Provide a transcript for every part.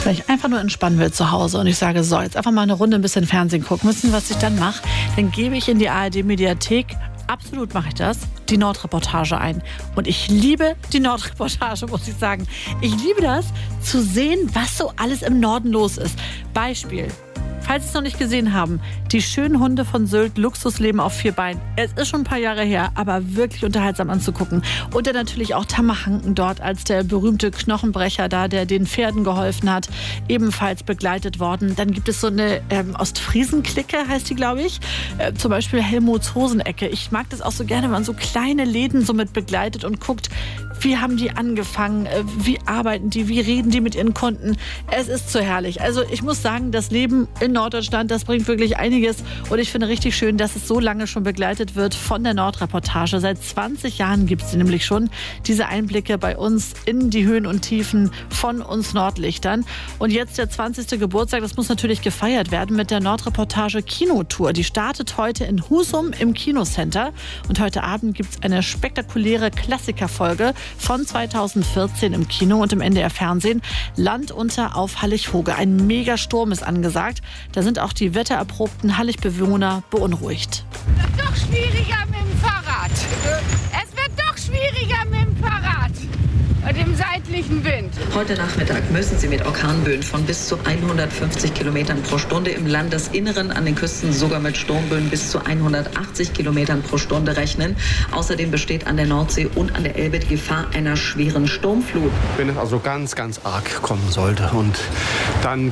Wenn ich einfach nur entspannen will zu Hause und ich sage, so, jetzt einfach mal eine Runde ein bisschen Fernsehen gucken müssen, was ich dann mache, dann gebe ich in die ARD-Mediathek, absolut mache ich das, die Nordreportage ein. Und ich liebe die Nordreportage, muss ich sagen. Ich liebe das, zu sehen, was so alles im Norden los ist. Beispiel. Falls Sie es noch nicht gesehen haben, die schönen Hunde von Sylt, Luxusleben auf 4 Beinen. Es ist schon ein paar Jahre her, aber wirklich unterhaltsam anzugucken. Und dann natürlich auch Tamer Hanken dort als der berühmte Knochenbrecher da, der den Pferden geholfen hat, ebenfalls begleitet worden. Dann gibt es so eine Ostfriesen-Clique, heißt die, glaube ich. Zum Beispiel Helmuts Hosenecke. Ich mag das auch so gerne, wenn man so kleine Läden so mit begleitet und guckt, wie haben die angefangen, wie arbeiten die, wie reden die mit ihren Kunden. Es ist so herrlich. Also ich muss sagen, das Leben in Norddeutschland, das bringt wirklich einiges. Und ich finde richtig schön, dass es so lange schon begleitet wird von der Nordreportage. Seit 20 Jahren gibt es nämlich schon diese Einblicke bei uns in die Höhen und Tiefen von uns Nordlichtern. Und jetzt der 20. Geburtstag, das muss natürlich gefeiert werden mit der Nordreportage Kinotour. Die startet heute in Husum im Kinocenter. Und heute Abend gibt es eine spektakuläre Klassikerfolge von 2014 im Kino und im NDR-Fernsehen. Land unter auf Hallig-Hoge. Ein Megasturm ist angesagt. Da sind auch die wettererprobten Hallig-Bewohner beunruhigt. Es wird doch schwieriger mit dem Fahrrad. Es wird doch schwieriger mit dem Fahrrad. Bei dem seitlichen Wind. Heute Nachmittag müssen Sie mit Orkanböen von bis zu 150 Kilometern pro Stunde im Landesinneren, an den Küsten sogar mit Sturmböen bis zu 180 Kilometern pro Stunde rechnen. Außerdem besteht an der Nordsee und an der Elbe die Gefahr einer schweren Sturmflut. Wenn es also ganz, ganz arg kommen sollte und dann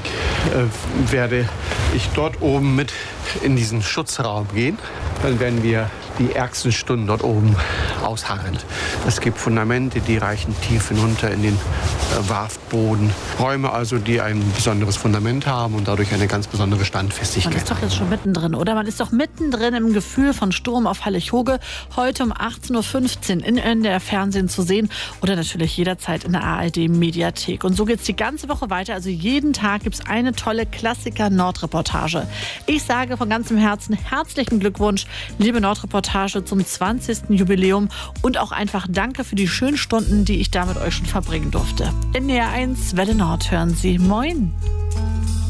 werde ich dort oben mit in diesen Schutzraum gehen, dann werden wir die ärgsten Stunden dort oben ausharren. Es gibt Fundamente, die reichen tief hinunter in den Warftboden. Räume also, die ein besonderes Fundament haben und dadurch eine ganz besondere Standfestigkeit. Man ist doch jetzt schon mittendrin, oder? Man ist doch mittendrin im Gefühl von Sturm auf Hallig-Hoge. Heute um 18.15 Uhr in NDR Fernsehen zu sehen oder natürlich jederzeit in der ARD-Mediathek. Und so geht es die ganze Woche weiter. Also jeden Tag gibt es eine tolle Klassiker-Nordreportage. Ich sage von ganzem Herzen herzlichen Glückwunsch, liebe Nordreportage, zum 20. Jubiläum und auch einfach danke für die schönen Stunden, die ich da mit euch schon verbringen durfte. NDR 1 Welle Nord hören Sie. Moin!